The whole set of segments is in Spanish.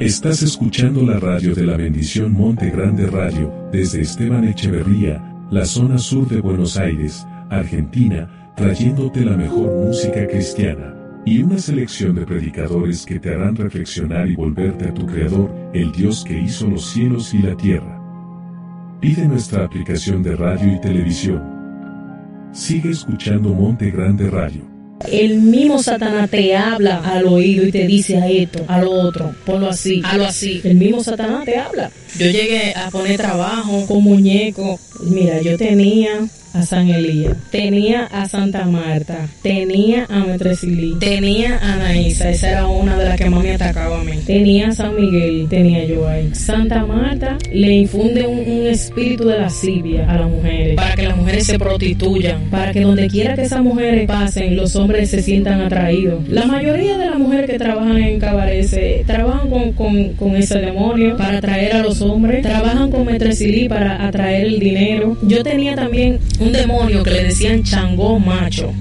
Estás escuchando la radio de la bendición Monte Grande Radio, desde Esteban Echeverría, la zona sur de Buenos Aires, Argentina, trayéndote la mejor música cristiana, y una selección de predicadores que te harán reflexionar y volverte a tu Creador, el Dios que hizo los cielos y la tierra. Pide nuestra aplicación de radio y televisión. Sigue escuchando Monte Grande Radio. El mismo Satanás te habla al oído y te dice a esto, a lo otro, ponlo así, hazlo así. El mismo Satanás te habla. Yo llegué a poner trabajo con muñecos. Mira, yo tenía a San Elías, tenía a Santa Marta, tenía a Metresilí, tenía a Anaísa, esa era una de las que más me atacaba a mí. Tenía a San Miguel, tenía yo ahí. Santa Marta le infunde un espíritu de lascivia a las mujeres, para que las mujeres se prostituyan, para que donde quiera que esas mujeres pasen, los hombres se sientan atraídos. La mayoría de las mujeres que trabajan en cabaret trabajan con ese demonio para atraer a los hombres, trabajan con Metresilí para atraer el dinero. Yo tenía también un demonio que le decían Changó Macho.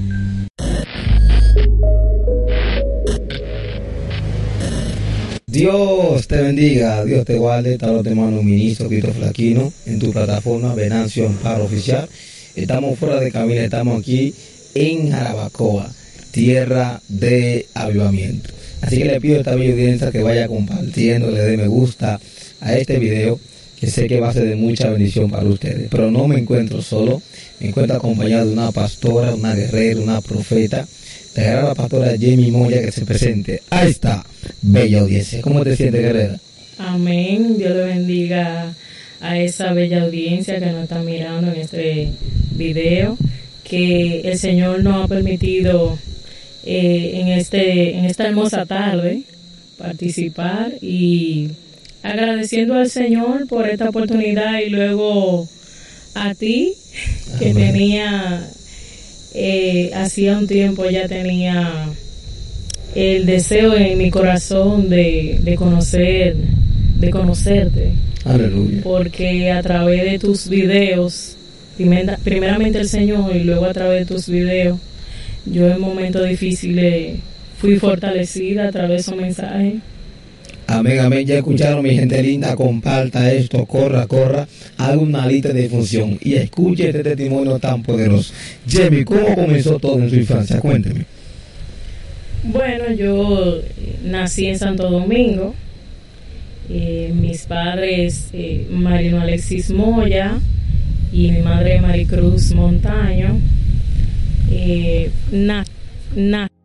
Dios te bendiga, Dios te guarde. Te hablo, hermano ministro Cristo Flaquino en tu plataforma Venancio Amparo Oficial. Estamos fuera de cabina, estamos aquí en Jarabacoa, tierra de avivamiento. Así que le pido a esta bella audiencia que vaya compartiendo, le dé me gusta a este video, que sé que va a ser de mucha bendición para ustedes. Pero no me encuentro solo, me encuentro acompañado de una pastora, una guerrera, una profeta. Te agarra la pastora Jamie Moya que se presente. Ahí está, bella audiencia. ¿Cómo te sientes, guerrera? Amén, Dios le bendiga a esa bella audiencia que nos está mirando en este video, que el Señor nos ha permitido en esta hermosa tarde participar, y agradeciendo al Señor por esta oportunidad, y luego a ti que Amén. Tenía hacía un tiempo ya tenía el deseo en mi corazón de conocerte. Aleluya. Porque a través de tus videos, primeramente el Señor, y luego a través de tus videos, yo en momentos difíciles fui fortalecida a través de esos mensajes. Amén, amén. Ya escucharon, mi gente linda. Comparta esto, corra, haga una lista de difusión y escuche este testimonio tan poderoso. Jamie, ¿cómo comenzó todo en su infancia? Cuénteme. Bueno, yo nací en Santo Domingo. Mis padres, Marino Alexis Moya y mi madre Maricruz Montaño,